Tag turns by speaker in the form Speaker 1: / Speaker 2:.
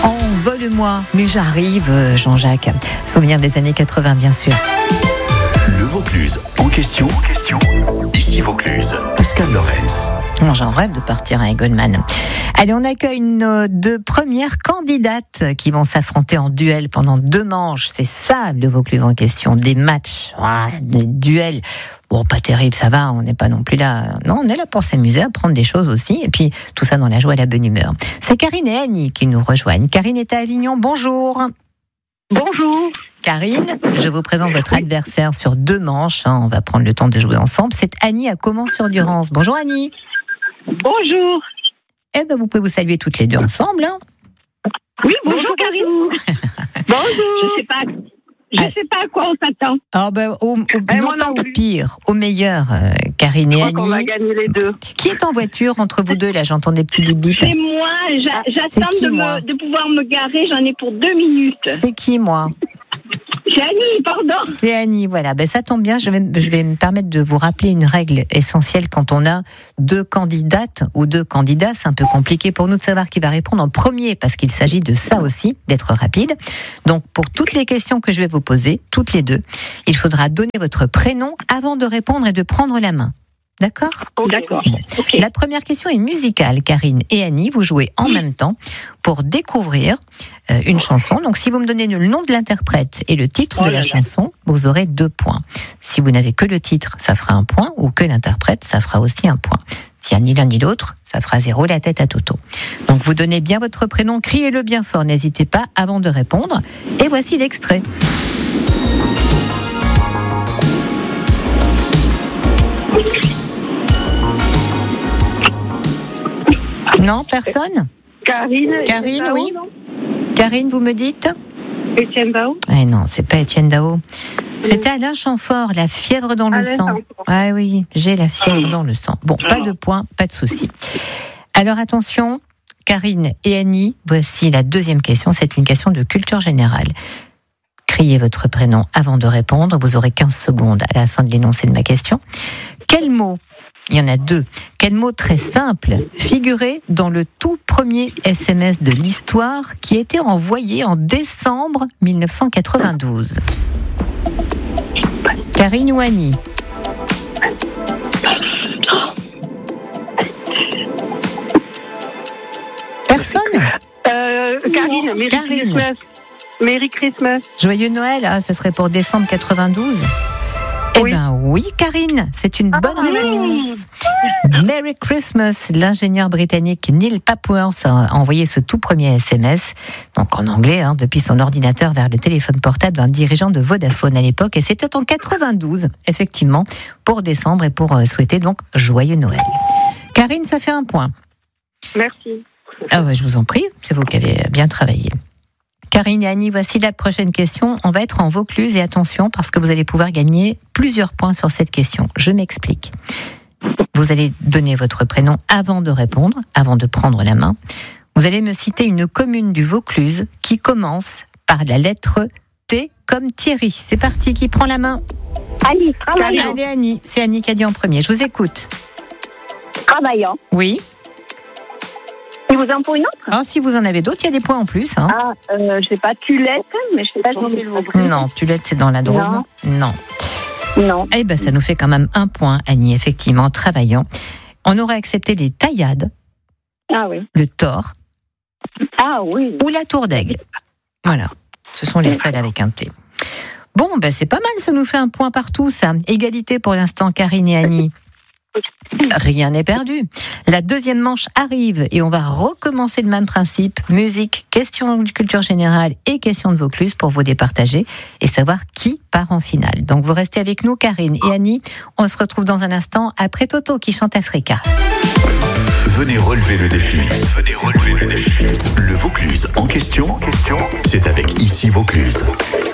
Speaker 1: Envole-moi, mais j'arrive, Jean-Jacques. Souvenir des années 80, bien sûr.
Speaker 2: Le Vaucluse en question. Ici Vaucluse, Pascal Lorenz.
Speaker 1: Moi, j'en rêve de partir avec Goldman. Allez, on accueille nos deux premières candidates qui vont s'affronter en duel pendant 2 manches. C'est ça, le Vaucluse en question. Des matchs, des duels. Bon, pas terrible, ça va, on n'est pas non plus là. Non, on est là pour s'amuser, apprendre des choses aussi. Et puis, tout ça dans la joie et la bonne humeur. C'est Karine et Annie qui nous rejoignent. Karine est à Avignon, bonjour.
Speaker 3: Bonjour.
Speaker 1: Karine, je vous présente votre adversaire sur 2 manches. On va prendre le temps de jouer ensemble. C'est Annie à Caumont-sur-Durance. Bonjour Annie.
Speaker 3: Bonjour.
Speaker 1: Eh ben, vous pouvez vous saluer toutes les deux ensemble. Hein.
Speaker 3: Oui, bonjour Karine. Bonjour. Je sais pas à quoi on s'attend.
Speaker 1: Ah ben, non pas au pire, au meilleur, Karine et Annie.
Speaker 3: On va gagner les deux.
Speaker 1: Qui est en voiture entre vous deux? Là, j'entends des petits bip bip.
Speaker 3: C'est moi. J'attends de pouvoir me garer. J'en ai pour 2 minutes.
Speaker 1: C'est qui, moi?
Speaker 3: C'est Annie, pardon.
Speaker 1: C'est Annie, voilà. Ben, ça tombe bien, je vais me permettre de vous rappeler une règle essentielle quand on a 2 candidates ou 2 candidats. C'est un peu compliqué pour nous de savoir qui va répondre en premier, parce qu'il s'agit de ça aussi, d'être rapide. Donc, pour toutes les questions que je vais vous poser, toutes les 2, il faudra donner votre prénom avant de répondre et de prendre la main. D'accord ?
Speaker 3: D'accord.
Speaker 1: Bon. Okay. La première question est musicale. Karine et Annie, vous jouez en même temps pour découvrir une chanson. Donc, si vous me donnez le nom de l'interprète et le titre de la chanson, vous aurez 2 points. Si vous n'avez que le titre, ça fera 1 point, ou que l'interprète, ça fera aussi 1 point. S'il n'y a ni l'un ni l'autre, ça fera 0, la tête à Toto. Donc, vous donnez bien votre prénom, criez-le bien fort, n'hésitez pas avant de répondre. Et voici l'extrait. Non, personne ? Karine, oui. Karine, vous me dites ?
Speaker 3: Étienne Dao.
Speaker 1: Eh non, c'est pas Étienne Dao. C'était Alain Chamfort, La fièvre dans le sang. Ah oui, j'ai la fièvre dans le sang. Bon, pas de point, pas de souci. Alors attention, Karine et Annie, voici la 2e question. C'est une question de culture générale. Criez votre prénom avant de répondre. Vous aurez 15 secondes à la fin de l'énoncé de ma question. Quel mot ? Il y en a 2. Quel mot très simple figurait dans le tout premier SMS de l'histoire qui a été envoyé en décembre 1992 ? Karine ou Annie ? Personne ?
Speaker 3: Karine. Merry Christmas.
Speaker 1: Joyeux Noël, ça serait pour décembre 92 ? Eh bien oui, Karine, c'est une bonne réponse. Merry Christmas, l'ingénieur britannique Neil Papworth a envoyé ce tout premier SMS, donc en anglais, depuis son ordinateur vers le téléphone portable d'un dirigeant de Vodafone à l'époque, et c'était en 92, effectivement, pour décembre et pour souhaiter donc joyeux Noël. Karine, ça fait 1 point.
Speaker 3: Merci.
Speaker 1: Ah ouais, je vous en prie, c'est vous qui avez bien travaillé. Karine et Annie, voici la prochaine question. On va être en Vaucluse et attention parce que vous allez pouvoir gagner plusieurs points sur cette question. Je m'explique. Vous allez donner votre prénom avant de répondre, avant de prendre la main. Vous allez me citer une commune du Vaucluse qui commence par la lettre T comme Thierry. C'est parti, qui prend la main ?
Speaker 3: Annie.
Speaker 1: Allez Annie, c'est Annie qui a dit en premier. Je vous écoute.
Speaker 3: Travaillant.
Speaker 1: Oui.
Speaker 3: Et vous en pour une autre ?
Speaker 1: Ah, si vous en avez d'autres, il y a des points en plus.
Speaker 3: Je sais pas, Tulette, mais je sais pas si c'est le Vaucluse.
Speaker 1: Non, Tulette, c'est dans la Drôme. Non. Eh ben, ça nous fait quand même 1 point, Annie, effectivement, travaillant. On aurait accepté les Taillades, le Thor, ou la Tour d'Aigle. Voilà, ce sont les seuls avec un T. Bon, c'est pas mal, ça nous fait 1 point partout, ça. Égalité pour l'instant, Karine et Annie. Rien n'est perdu. La 2e manche arrive et on va recommencer le même principe. Musique, question de culture générale et question de Vaucluse pour vous départager et savoir qui part en finale. Donc vous restez avec nous, Karine et Annie. On se retrouve dans un instant après Toto qui chante Africa.
Speaker 2: Venez relever le défi. Le Vaucluse en question, c'est avec Ici Vaucluse.